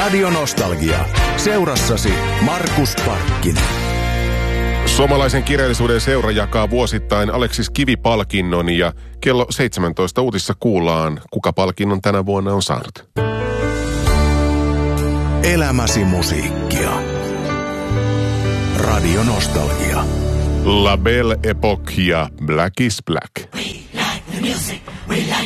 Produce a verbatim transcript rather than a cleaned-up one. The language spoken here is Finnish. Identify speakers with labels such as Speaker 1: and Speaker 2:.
Speaker 1: Radio Nostalgia. Seurassasi Markus Parkkinen.
Speaker 2: Suomalaisen kirjallisuuden seura jakaa vuosittain Aleksis Kivi-palkinnon ja kello seitsemäntoista uutissa kuullaan, kuka palkinnon tänä vuonna on saanut.
Speaker 1: Elämäsi musiikkia. Radio Nostalgia.
Speaker 2: La Belle Époque ja Black is Black.
Speaker 3: We like the music, we like